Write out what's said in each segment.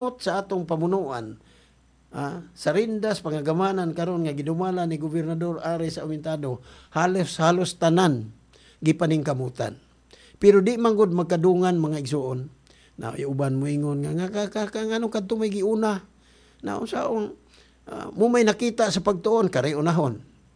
sa atong pamunuan, sa rindas pangagamanan karon nga gidumala ni Gobernador Ares Aumentado, halos tanan gipaningkamutan. Pero di man gud magkadungan mga igsuon. Na uban mo ingon nga ngano kadto may giuna. Na unsaon mo may nakita sa pagtuon kare unahon.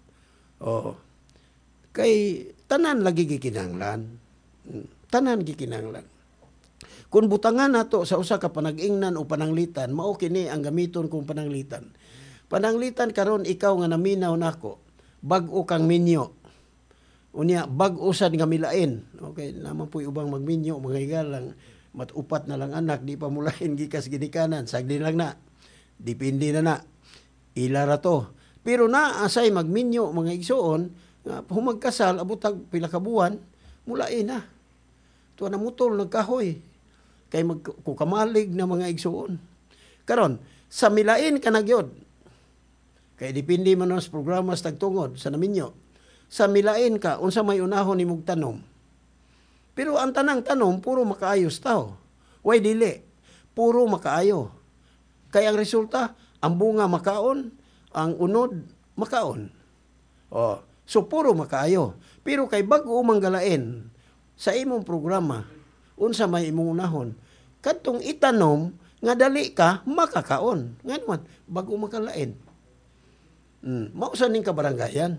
Kay tanan lagi gikinahanglan. Tanan gikinahanglan. Kung butangan nato sa usa ka panag-ingnan o pananglitan, mao kini ang gamiton kong pananglitan. Pananglitan karon ikaw nga naminaw nako, bag-o kang minyo. Unya bag-o sad nga milain. Okay, naman po'y ubang magminyo, mga higalang, matupat na lang anak, di pa mulain gikas ginikanan, sagdi lang na. Dipindi na. Ilara to. Pero asay magminyo, mga igsuon, nga humagkasal, abutag pila ka buwan, mulain na. Tuwa na mutol, nagkahoy. Kay magkukamalig na mga igsuon. Karon, sa milain ka nagyod. Kay dipindi man sa programa sa tagtungod, sa naminyo. Sa milain ka, unsa may unahon ni mong tanom. Pero ang tanang tanom, puro makaayos tao. Way dili, puro makaayo. Kaya ang resulta, ang bunga makaon, ang unod makaon. So puro makaayo. Pero kay bag-o manggalain, sa imong programa, unsa may imong unahon, kadtong itanom, nga dali ka, makakaon. Nga naman, bag-o makalain. Mausan ning kabaranggayan.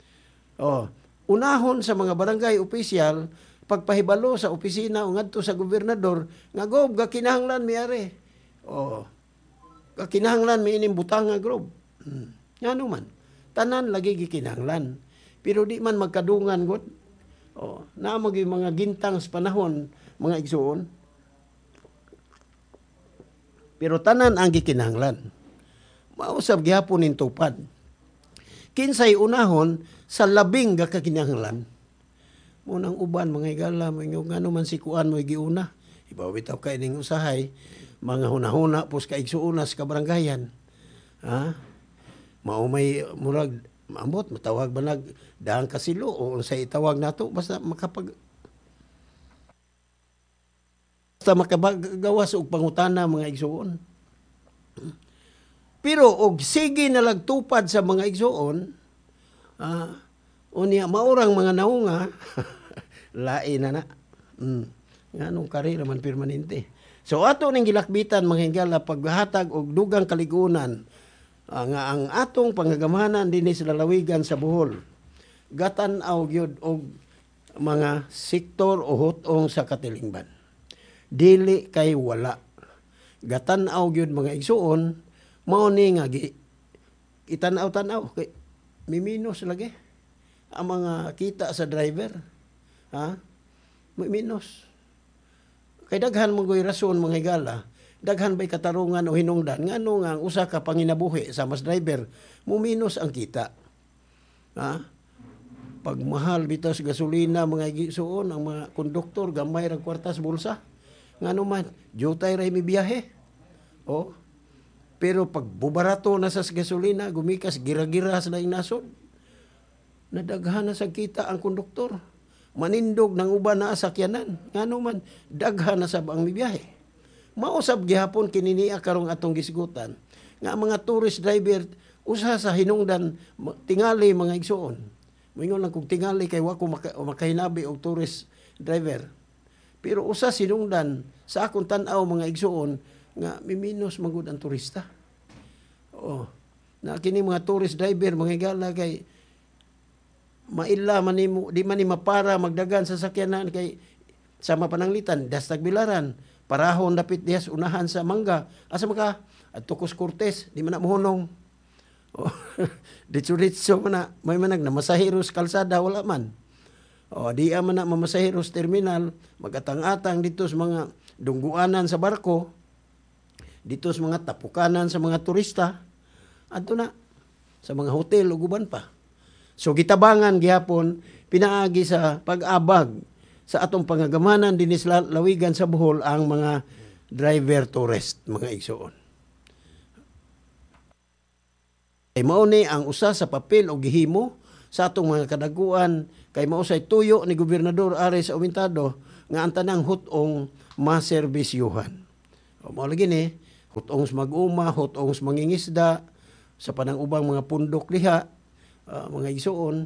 Unahon sa mga barangay opisyal, pagpahibalo sa opisina o ngadto sa gobernador, nga gob, kakinahanglan mi are. Kakinahanglan mi ining butang nga grob. Nga naman, tanan lagi gikinahanglan. Pero di man magkadungan god. Naamag yung mga gintang sa panahon, mga igsuon. Pero tanan ang gikinahanglan. Mausab gihapon ning tupad. Kinsay unahon sa labing kakinahanglan. Munang uban mga higala, ngano man si kuan mo giuna. Ibaw bitaw kay ning usahay, mga hunahuna pus ka igsuon sa kabaranggayan. Mao may murag maambot matawag ba nag daang kasilo o unsay itawag nato basta makagawas og pangutana mga igsuon. Pero og sige na lagtupad sa mga igsuon, unya maurang mga naunga, lain na. Nganong karera man permanente. So ato ning gilakbitan mga higala paghatag og dugang kaligunan nga ang atong pangagamahanan dinhi sa lalawigan sa Bohol. Gatan-aw gyud og mga sektor o hutong sa katilingban. Dili kay wala. Gatan-aw gyud mga igsuon, mao ni nga itanaw-tanaw kay miminos lagi ang mga kita sa driver. Miminos. Kay daghan mo goy rason mga higala, daghan ba'y katarungan o hinungdan ngano nga ang usa ka panginabuhi sa mas driver muminos ang kita. Pag mahal bitaw sa gasolina mga igsuon, ang mga konduktor gamay ra kwartas bulsa. Ngano man, jutay ra mi biyahe. Pero pag bubarato na sa gasolina, gumikas gira-gira sa laing nasod. Nadaghan na sa kita ang konduktor. Manindog ng uban na sakyanan. Ngano man, daghan na sa ang biyahe. Mausab gihapon kininiya karong atong gisgutan nga mga tourist driver usa sa hinungdan tingali mga igsuon. Moingon lang kung tingali kay wa ko makahinabi og tourist driver. Pero usa sinungdan sa akong tan-aw mga igsuon nga miminos magud ang turista. Na kini mga tourist driver mga higala kay maila man nimo di man ni mapara magdagan sa sakyanan kay sa mapananglitan dastag bilaran parahon dapit diyas unahan sa mangga asa maka at Tukos Cortes di man na mohonong. Ditso man na may manag na masaheros kalsada wala man. Di man na mamasaheros terminal magatang-atang dito sa mga dungguanan sa barko dito sa mga tapukanan sa mga turista adto na sa mga hotel ug uban pa. So gitabangan gihapon pinaagi sa pag-abag sa atong pangagamanan dinhi sa lawigan sa Bohol ang mga driver tourist mga igsuon. Ay mao ni ang usa sa papel o gihimo sa atong mga kadaguan kay mao say tuyo ni Gobernador Ares Aumentado nga ang tanang hutong maserbisyuhan. Mao lagi ni Hutongs mag-uma, hutongs mangingisda, sa panang ubang mga pundok diha, mga igsuon,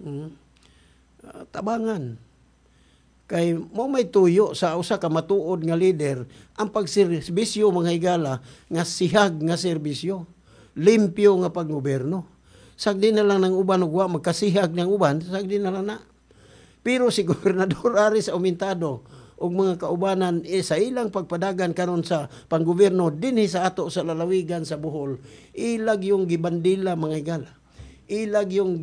tabangan. Kay mo may tuyo sa usa ka matuod nga leader ang pagserbisyo mga higala nga sihag nga serbisyo, limpyo nga paggobyerno. Sagdi na lang ng uban ug wa magkasihag ng uban, sagdi na lang na. Pero si Gobernador Aris Aumentado og mga kaubanan sa ilang pagpadagan karon sa panggobyerno dinhi sa ato sa lalawigan sa Bohol, ilag yung gibandila mga higala. Ilag yung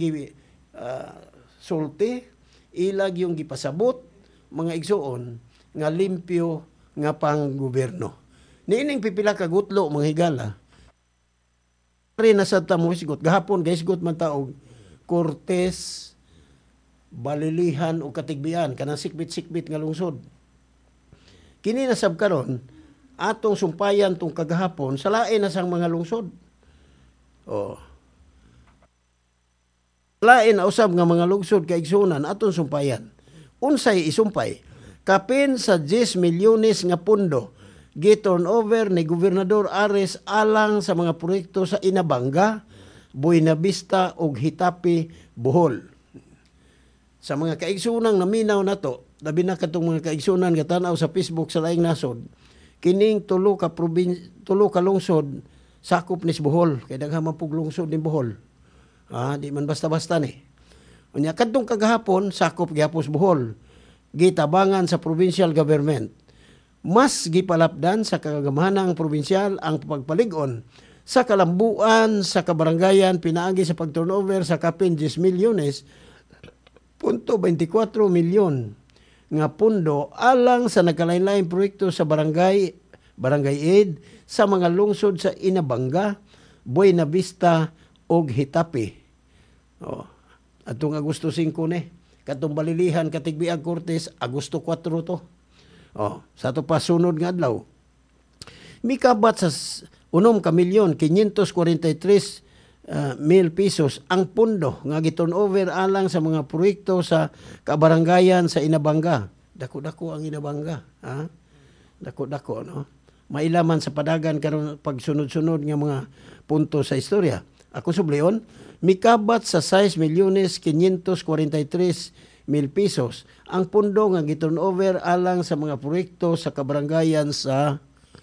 sulti, ilag yung gipasabot mga igsuon nga limpyo nga panggobyerno. Niining pipila ka gutlo mga higala. Rin na sa tamo sigot gahapon guys gut man taog Cortes, Balilihan o Katigbian kanang sikbit-sikbit nga lungsod. Kini nasab karon atong sumpayan tong kagahapon sa lain na sang mga lungsod. Lain na usab nga mga lungsod kay igsunan atong sumpayan. Unsay isumpay? Kapin sa 10 milyones nga pundo gi-turn over ni Gobernador Ares alang sa mga proyekto sa Inabanga, Buenavista ug Hitapi, Bohol. Sa mga kaigsunan naminaw nato, labi na katong mga kaigsunan nga tanaw sa Facebook sa laing nasod, kining tulo ka lungsod sakop ni Bohol, kay daghan man pug lungsod ni Bohol. Di man basta-basta ni. Unya kadtong kagahapon sakop gihapos Bohol, gitabangan sa provincial government. Mas gipalapdan sa kagamahanang probinsyal ang pagpalig-on sa kalambuan sa kabarangayan pinaagi sa pag-turnover sa kapin 10 milyones 24 milyon nga pundo alang sa nagkalain-laing proyekto sa barangay aid sa mga lungsod sa Inabanga, Buenavista ug Hitapi. Atong Agosto 5 ni, katong Balilihan, Katigbiag, Cortes, Agosto 4 to. Sa to pa sunod nga adlaw. Mikabat sa 1,543,000 pesos ang pundo nga giturn over alang sa mga proyekto sa kabarangayan sa Inabanga. Dako-dako ang Inabanga, dako-dako, no? Mailaman sa padagan karon pagsunod-sunod nga mga punto sa istorya. Ako sublion, mikabat sa 6,543,000 pesos ang pundo nga giturn over alang sa mga proyekto sa kabarangayan sa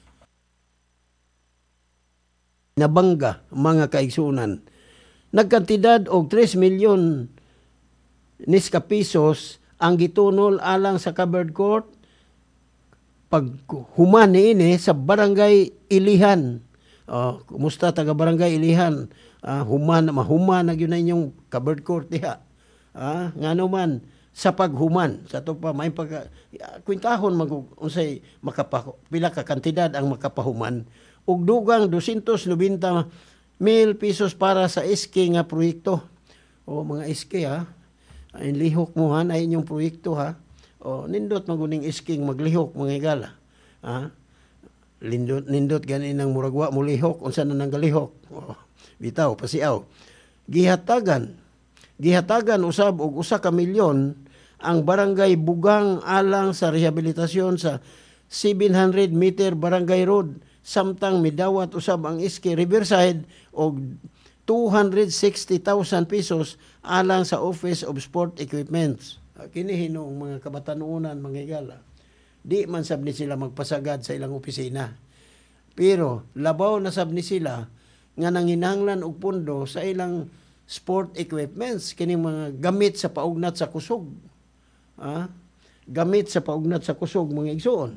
Inabanga, mga kaigsunan. Nagkantidad og 3 milyon niska pesos ang gitunol alang sa covered court paghuman niini sa barangay Ilihan. Kumusta taga barangay Ilihan? Mahuman na yun na inyong covered court diha. Ngano man sa paghuman sa to pa may kwintahon unsay pila ka kantidad ang makapahuman ug dugang 290,000 pesos para sa SK nga proyekto. Mga SK ay lihok mo ay inyong proyekto nindot maguning SK maglihok mga higala. Nindot ganin ang muragwa mo lihok unsa na nang galihok. Bitaw pasiaw. Gihatagan usab og 1 ka milyon ang barangay Bugang alang sa rehabilitasyon sa 700 meter barangay road samtang midawat usab ang SK Riverside og 260,000 pesos alang sa Office of Sport Equipments. Kini hinong mga kabatanunan mga higala. Di man sab ni sila magpasagad sa ilang opisina. Pero labaw na sab ni sila nga nanginahanglan og pundo sa ilang sport equipments, kini mga gamit sa paugnat sa kusog. Gamit sa paugnat sa kusog mga igsuon.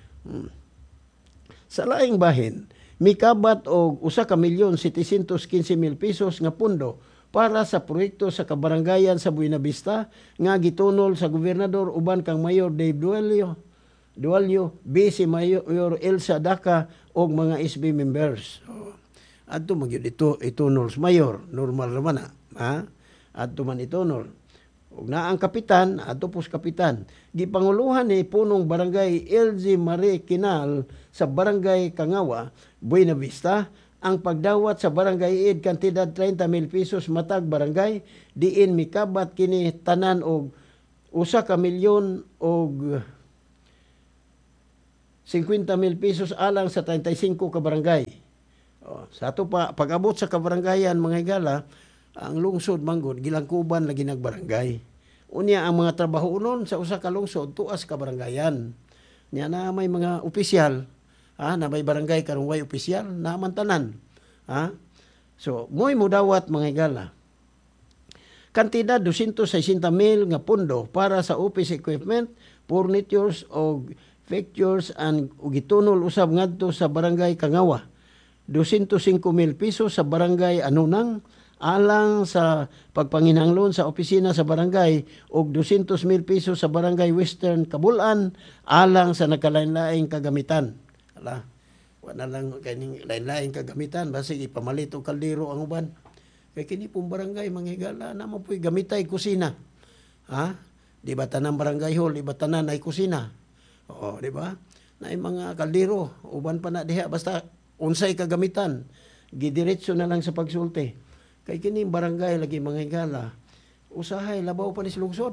Sa laing bahin, mikabat og 1,715,000 pesos nga pundo para sa proyekto sa kabarangayan sa Buenavista nga gitunol sa gobernador uban kang Mayor Dave Dualio, Vice Mayor Elsa Daca og mga SB members. Adto magyud itunol sa mayor, normal naman adto man itunol. Ug na ang kapitan, adto pos kapitan. Gipanguluhan ni punong barangay LG Marie Kinal sa barangay Kangawa, Buenavista, ang pagdawat sa barangay aid kantidad 30,000 pesos matag barangay, diin mikabat kini tanan og 1 ka milyon og 50,000 pesos alang sa 35 ka barangay. Sa ato pa, pag-abot sa kabarangayan, mga higala, ang lungsod manggod, gilangkuban lagi nagbarangay. Unya ang mga trabaho nun sa usa ka lungsod, tuas ka barangayan. Nya na may mga opisyal, na may barangay karong way opisyal, na mantanan. So, mo'y mudawat mga higala. Kantidad 260,000 nga pondo para sa office equipment, furnitures o fixtures and gitunol usab ngadto sa barangay Kangawa. 205,000 pesos sa barangay Anunang alang sa pagpanginhanglan sa opisina sa barangay ug 200,000 pesos sa barangay Western Kabulan alang sa nakalain-laing kagamitan. Wala lang kaning lain-laing kagamitan basig ipamalit og kaldero ang uban. Kay kini pong barangay manghigala na mo po'y gamitay kusina. Di ba tanang barangay hall, di ba tanan ay kusina? Oo, di ba? Na mga kaldero, uban pa na diha basta unsay kagamitan, gidiretso na lang sa pagsulti. Kay kini barangay lagi manghigala, usahay labaw pa ni lungsod.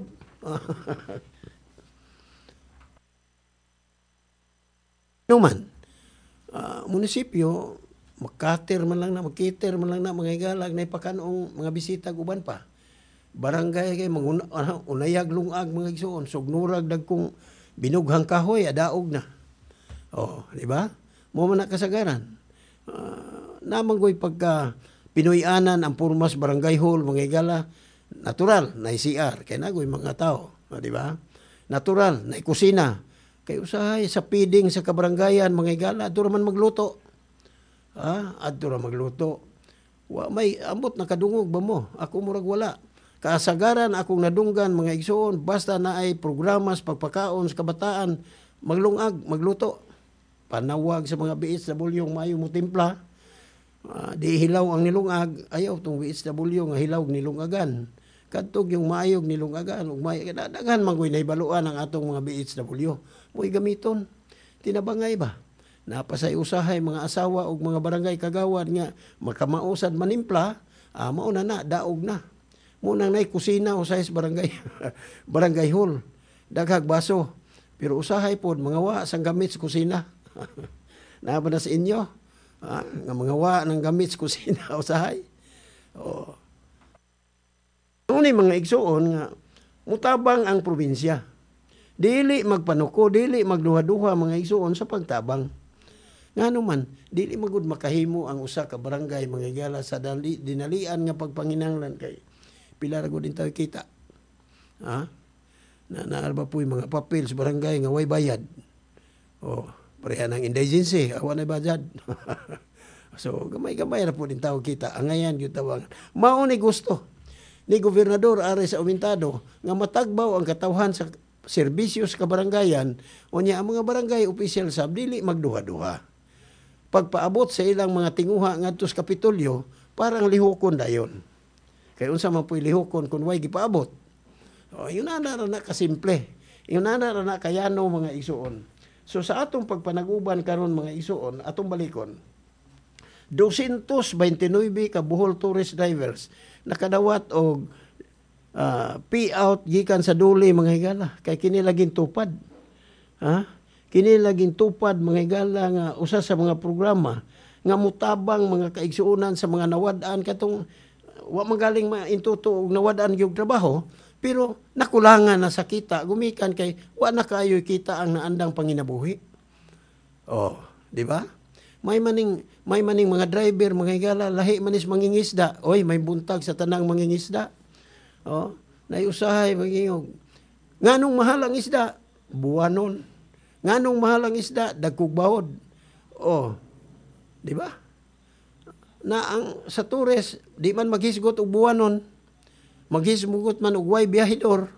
Numan, munisipyo magkater man lang na mga higalag na ipakanong mga bisita uban pa. Barangay kay unayag lungag mga igsoon, sugnurag dagkong binughang kahoy adaog na. Di ba? Mo man na kasagaran. Namanggoy pagka Pinoyanan ang purmas barangay hall mga higala, natural na CR kay nagoy mga tao, di ba? Natural na kusina. Kay usahay sa piding sa kabarangayan mga higala, adto man magluto. Adto ra magluto. May ambot nakadungog ba mo? Ako murag wala. Kasagaran akong nadunggan mga igsoon basta na ay programas pagpakaon sa kabataan, maglungag, magluto. Panawag sa mga BHW maayo mo timpla. Di hilaw ang nilungag, ayaw tong BHW nga hilaw nilungagan. Kadtog yung maayog nilungagan, ug may daghan mangoy nahibaluan ang atong mga BHW. Mo'y gamiton. Tinabangay ba? Napasay usahay mga asawa o mga barangay kagawad nga makamausad manimpla, mauna na, daog na. Muna na kusina usay sa barangay, barangay hall. Daghag baso. Pero usahay po, mga wa sang gamit sa kusina. Naba na sa inyo? Nga mga wa ng gamit sa kusina usahay. Ngunit mga igsoon nga, mutabang ang probinsya. Dili magpanuko, dili magduha-duha mga igsoon sa pagtabang. Nga naman, dili magud makahimo ang usa ka barangay mga higala sa dinalian nga pagpanginanglan kay pila ra gud din tayo kita. Naarba po yung mga papel sa barangay nga way bayad. Pareha ng indigency, awa na bayad. So, gamay-gamay ra po din tayo kita. Angayan yung tawag. Mao ni gusto ni Gobernador Ares Aumentado nga matagbaw ang katawhan sa serbisyo sa kabarangayan o niya ang mga barangay official sab dili magduha-duha. Pagpaabot sa ilang mga tinguha ngadto sa Kapitolyo, parang lihokon dayon. Kay unsa man po'y lihokon kun way gipaabot. Yun na kasimple. Yun na kayano mga igsoon. So sa atong pagpanag-uban karon mga igsoon, atong balikon, 229 ka Bohol tourist drivers nakadawat og payout gikan sa duli mga higala kay kini laging tupad. Kini laging tupad mga higala nga usa sa mga programa nga mutabang mga kaigsuonan sa mga nawad-an katong wa magaling maintuto og nawad-an gyud trabaho pero nakulangan na sa kita gumikan kay wa na kaayoy kita ang naandang panginabuhi. Di ba? May maning mga driver mga higala lahi manis mangingisda. Oy, may buntag sa tanang mangingisda. Naiusahay magingog. Nganong mahal ang isda? Buwanon. Nganong mahal ang isda? Dagkog bawod. Di ba? Na ang sa tourist, di man maghisgot og buwanon. Maghisgot man og way biyahidor.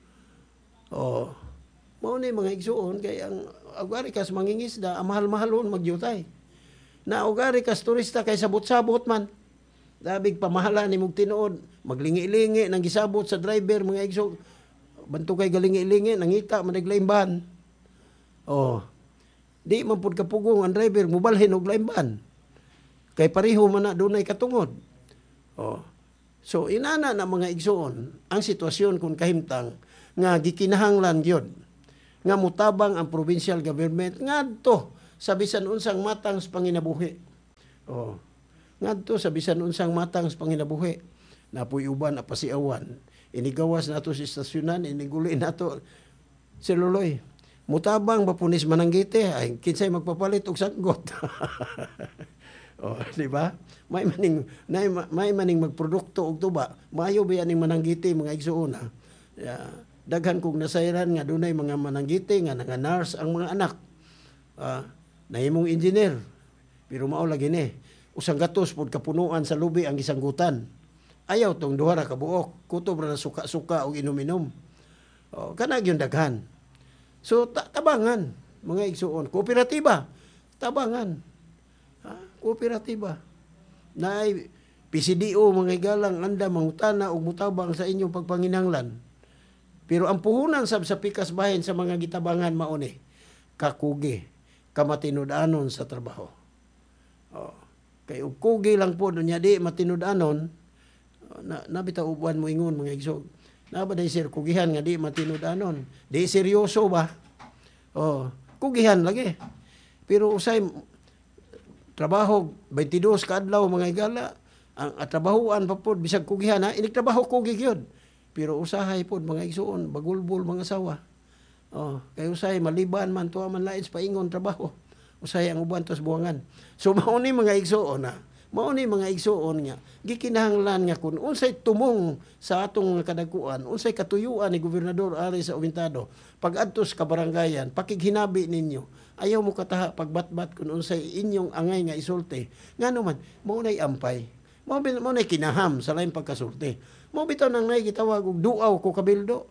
Mao ni mga igsuon kay ang agari kas mangingisda, ang mahal-mahalon magyutay. Na agari kas turista kay sabot-sabot man. Dabig pamahala ni mong tinuod, maglingi-lingi nang gisabot sa driver mga igsoon. Banto kay galingi-lingi nangita managlaimban. Di man pud kapugong ang driver mubalhin og laimban. Kay pareho man na dunay katungod. So inana na mga igsoon ang sitwasyon kung kahimtang nga gikinahanglan gyud nga mutabang ang provincial government ngadto sa bisan unsang matang sa panginabuhi. Oh. Ngadto sa bisan unsang matang sa panginabuhi. Napoy uban apasiawan. Inigawas nato sa istasyonan, iniguli nato si Luloy. Mutabang bapunis mananggite ay kinsay magpapalit og sanggot. Oh, di ba? May maning magprodukto og tuba. Maayo ba aning mananggite mga igsuon ha? Daghan kog nasayran nga dunay mga mananggite nga nurse ang mga anak. Nahimong engineer. Pero mao lagi ni. Usang gatos pod kapunuan sa lubi ang isanggutan. Ayaw tong duha ra ka buok. Kutob ra suka-suka og inom-inom. Kana gyud daghan. So tabangan mga igsuon. Kooperatiba. Tabangan. Kooperatiba. Naay PCDO mga igalang anda mangutana og mutabang sa inyong pagpanginahanglan. Pero ang puhunan sa pikas bahin sa mga gitabangan mao ni kakugi, kamatinud-anon sa trabaho. Kay ug kugi lang po nya di matinud-anon, nabitaw uban mo ingon mga igsog. Nabaday sir kugihan nga di matinud-anon. Di seryoso ba? Kugihan lagi. Pero usay trabaho 22 ka adlaw mga igala, ang trabahoan pa pod bisag kugihan ha, inig trabaho kugi gyud. Pero usahay pod mga igsuon, bagulbol mga sawa. Kay usay maliban man tuwa man lain sa paingon trabaho. Usay ang uban tos buwangan. So mao ni mga igsuon na. Mao ni mga igsuon nga gikinahanglan nga kun unsay tumong sa atong kadagkuan, unsay katuyuan ni Gobernador Ari sa Uintado, pag-adtos ka barangayan, pakighinabi ninyo. Ayaw mo kataha pagbatbat kun unsay inyong angay nga isulti. Ngano man mao nay ampay. Mao nay kinaham sa lain pagkasulti. Mao bitaw nang nay gitawag og duaw ko kabildo.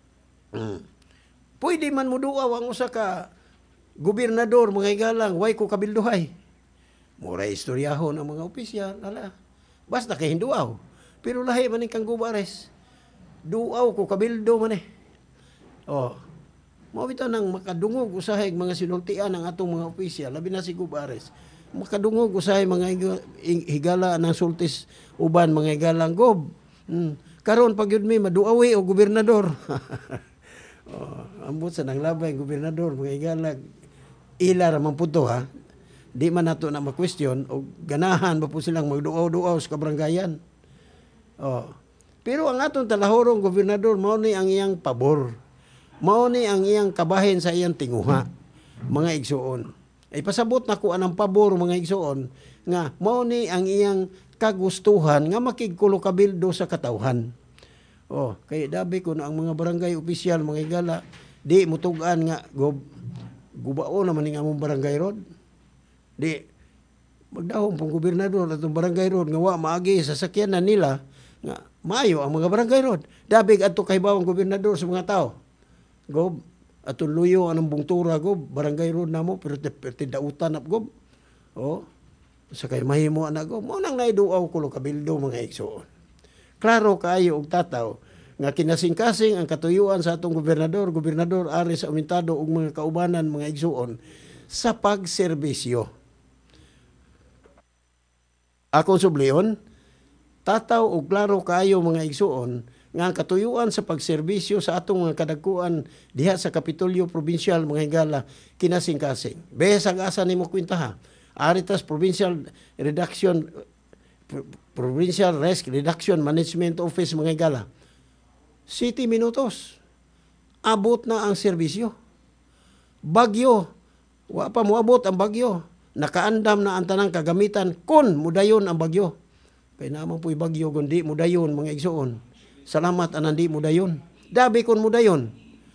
Pwede man mo duaw ang usa ka gobernador mga igalang way ko kabilduhay. Mura istoryahon ang mga opisyal, basta kay hinduaw. Pero lahi man kang gubares. Duaw ko kabildo man eh. Mao bitaw nang makadungog usahay mga sinultian ang atong mga opisyal, labi na si gubares. Makadungog usahay mga higala ng sultis uban mga higalang gob. Karon pag yun may maduawi o gobernador. Ambot sa nang labay gobernador mga higalang ila ra man puto ha. Di man nato na ma-question o ganahan ba po silang magduaw-duaw sa kabaranggayan. Pero ang atong talahorong gobernador mao ni ang iyang pabor. Mao ni ang iyang kabahin sa iyang tinguha mga igsuon. Ay pasabot na ko anang pabor mga igsuon nga mao ni ang iyang kagustuhan nga makigkulo kabildo sa katawhan. Kay dabi ko na ang mga barangay opisyal mga igala di mutugan nga gubao naman ning among barangay road. Di magdahom pong gobernador atong barangay road nga wa maagi sa sakyanan nila nga maayo ang mga barangay road. Dabi adto kay bawang gobernador sa mga tao. Gob atong luyo anong bungtura gob barangay road namo pero tidautan up gob. Sa kay mahimo na gob mo nang naiduaw kulo kabildo mga igsoon. Klaro kaayo og tataw nga kinasing-kasing ang katuyuan sa atong gobernador Ari sa Uintado ug mga kaubanan mga igsuon sa pagserbisyo. Akong sublion, tataw og klaro kaayo mga igsuon nga ang katuyuan sa pagserbisyo sa atong mga kadagkuan diha sa Kapitolyo Provincial mga higala kinasing-kasing. Besag asa nimo kwintaha. Aritas Provincial Risk Reduction Management Office mga higala. 7 minutos. Abot na ang serbisyo. Bagyo. Wa pa mo abot ang bagyo. Nakaandam na ang tanang kagamitan kun mudayon ang bagyo. Kaya naman po'y bagyo kundi mudayon mga igsuon. Salamat anandi mudayon. Dabi kun mudayon.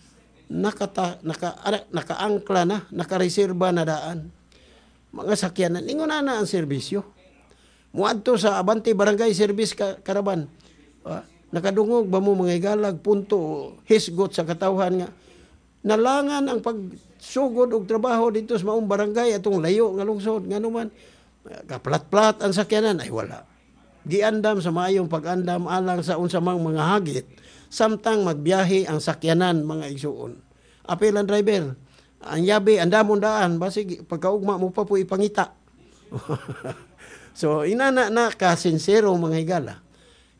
Nakaangkla na, nakareserba na daan. Mga sakyanan, ingon na ang serbisyo. Muadto sa Abante Barangay Service Karaban. Nakadungog ba mo mga igalag, punto, hisgot sa katawhan nga. Nalangan ang pagsugod og trabaho dito sa maong barangay atong layo nga lungsod. Nga naman, kaplat-plat ang sakyanan, ay wala. Giandam sa maayong pag-andam alang sa unsamang mga hagit, samtang magbiyahe ang sakyanan mga igsuon. Apel ang driver, ang yabi, andamon daan, basig pagkaugma mo pa po ipangita. So, inana na ka sincero mga higala.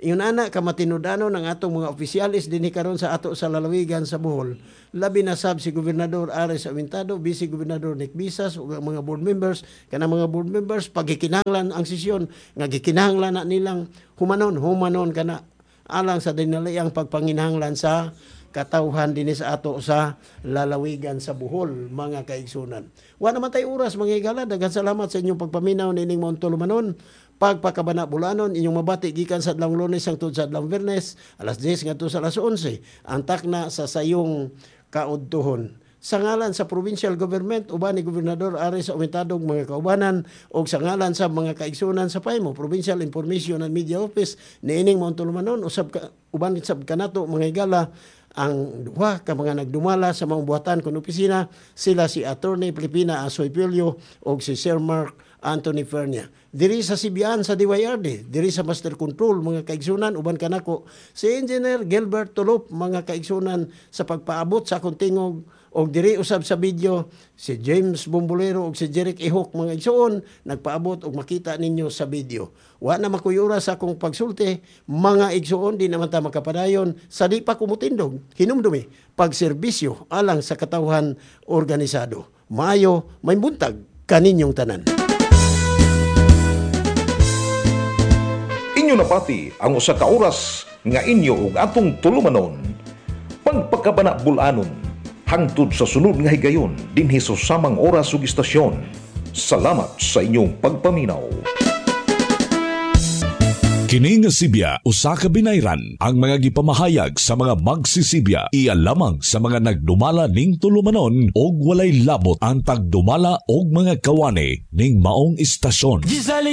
Iyon ana ka matinudano ng atong mga opisyalis dinhi karon sa ato sa lalawigan sa Bohol. Labi na sab si Gobernador Ares Aventado, Vice Gobernador Nick Visas ug ang mga board members, kanang mga board members paggikinahanglan ang sesyon nga gikinahanglan na nilang humanon kana alang sa dinaliang pagpanginahanglan sa katawhan dinhi sa ato sa lalawigan sa Bohol, mga kaigsunan. Wa naman tay oras mga higala, daghan salamat sa inyong pagpaminaw nining Mount Tulumanon. Pagpakabana bulanon inyong mabati gikan sa adlawng Lunes hangtod sa adlawng Biyernes alas 10 ngadto sa alas 11 ang takna sa sayong kaudtohon. Sa ngalan sa provincial government uban ni Gobernador Ares Aumentado mga kaubanan o sa ngalan sa mga kaigsunan sa PAIMO Provincial Information and Media Office niining Mount Tulumanon uban sab kanato mga higala ang duha ka mga nagdumala sa mga buhatan kun opisina, sila si Attorney Pilipina Asoy Pilio o si Sir Mark Anthony Fernia. Diri sa Sibian sa DYRD, diri sa Master Control mga kaigsunan uban kanako si Engineer Gilbert Tulop mga kaigsunan sa pagpaabot sa akong tingog og diri usab sa video si James Bombolero og si Jeric Ihok mga igsuon nagpaabot og makita ninyo sa video. Wa na makuyura sa akong pagsulti mga igsuon di naman ta makapadayon sa di pa kumutindog hinumdumi pagserbisyo alang sa katawhan organisado. Maayo may buntag kaninyong tanan. Inyo napati ang usa ka oras nga inyo ug atong tulumanon. Pagpakabana bulanon hangtod sa sunod nga higayon dinhi sa samang oras ug istasyon. Salamat sa inyong pagpaminaw. Kini nga Sibya usa ka binayran ang mga gipamahayag sa mga magsisibya iya lamang sa mga nagdumala ning tulumanon og walay labot ang pagdumala og mga kawani ning maong istasyon.